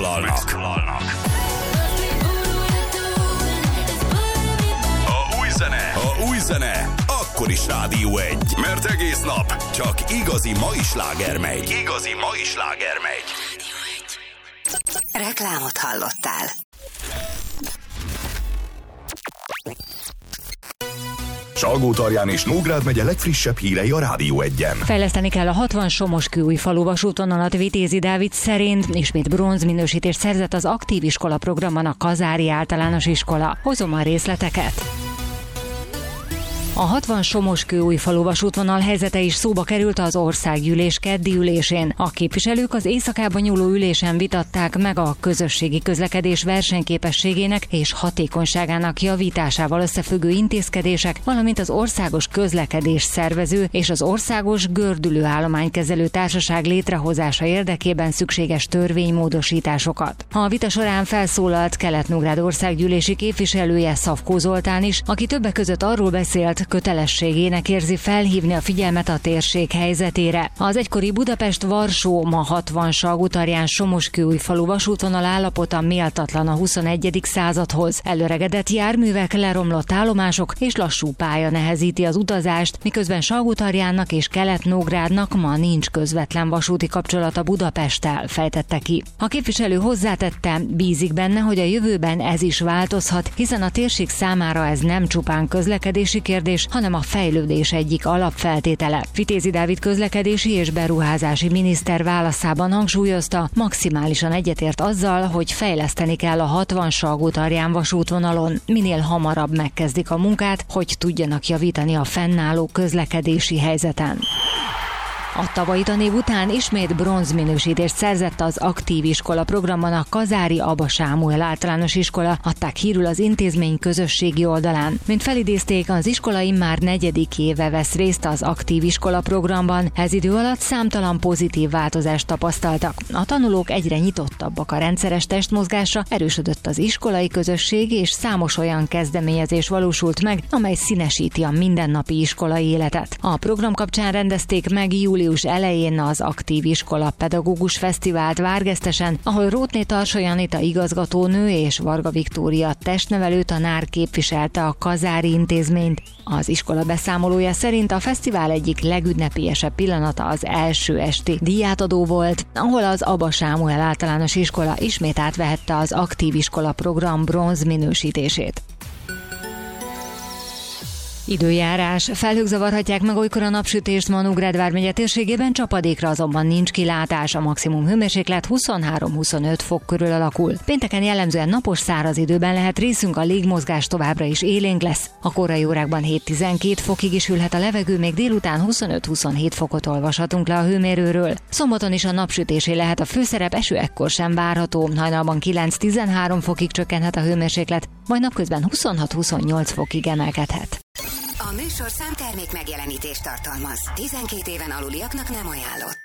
megszólalnak. Ha új zene, akkor is Rádió 1. Mert egész nap csak igazi mai sláger megy. Reklámot hallottál. Salgótarján és Nógrád megye legfrissebb hírei a Rádió 1-en. Fejleszteni kell a 60 Somoskőújfalu vasútvonalat. Vitézi Dávid szerint ismét bronzminősítést szerzett az aktív iskola programban a Kazári Általános Iskola. Hozom a részleteket. A 60 Somoskőújfalu vasútvonal helyzete is szóba került az országgyűlés keddi ülésén. A képviselők az éjszakában nyúló ülésen vitatták meg a közösségi közlekedés versenyképességének és hatékonyságának javításával összefüggő intézkedések, valamint az országos közlekedés szervező és az országos gördülőállománykezelő társaság létrehozása érdekében szükséges törvénymódosításokat. A vita során felszólalt Kelet-Nógrád országgyűlési képviselője, Szafkó Zoltán is, aki többek között arról beszélt, kötelességének érzi felhívni a figyelmet a térség helyzetére. Az egykori Budapest-Varsó, ma 60 Salgótarján Somoskőújfalu vasútvonal állapota méltatlan a 21. századhoz. Előregedett járművek, leromlott állomások és lassú pálya nehezíti az utazást, miközben Salgótarjánnak és Kelet-Nógrádnak ma nincs közvetlen vasúti kapcsolata Budapesttel, fejtette ki. A képviselő hozzátette, bízik benne, hogy a jövőben ez is változhat, hiszen a térség számára ez nem csupán közlekedési kérdés, hanem a fejlődés egyik alapfeltétele. Vitézi Dávid közlekedési és beruházási miniszter válaszában hangsúlyozta, maximálisan egyetért azzal, hogy fejleszteni kell a 60 Salgótarján vasútvonalon. Minél hamarabb megkezdik a munkát, hogy tudjanak javítani a fennálló közlekedési helyzeten. A tavalyi tanév után ismét bronzminősítést szerzett az aktív iskola programban a Kazári Aba Sámuel Általános Iskola, adták hírül az intézmény közösségi oldalán. Mint felidézték, az iskola immár 4. éve vesz részt az aktív iskola programban, ez idő alatt számtalan pozitív változást tapasztaltak. A tanulók egyre nyitottabbak a rendszeres testmozgásra, erősödött az iskolai közösség, és számos olyan kezdeményezés valósult meg, amely színesíti a mindennapi iskolai életet. A program kapcsán rendezték meg július elején az Aktív Iskola Pedagógus Fesztivált Várgesztesen, ahol Rótné Tarsó Janita igazgatónő és Varga Viktória testnevelő tanár képviselte a Kazári intézményt. Az iskola beszámolója szerint a fesztivál egyik legünnepélyesebb pillanata az első esti díjátadó volt, ahol az Aba Sámuel Általános Iskola ismét átvehette az Aktív Iskola program bronz minősítését. Időjárás. Felhők zavarhatják meg olykor a napsütést, ma Nógrád vármegye térségében, csapadékra azonban nincs kilátás, a maximum hőmérséklet 23-25 fok körül alakul. Pénteken jellemzően napos, száraz időben lehet részünk, a légmozgás továbbra is élénk lesz. A korai órákban 7-12 fokig is hűlhet a levegő, még délután 25-27 fokot olvashatunk le a hőmérőről. Szombaton is a napsütésé lehet a főszerep, eső ekkor sem várható, hajnalban 9-13 fokig csökkenhet a hőmérséklet, majd napközben 26-28 fokig emelkedhet. A műsor számtermék megjelenítést tartalmaz. 12 éven aluliaknak nem ajánlott.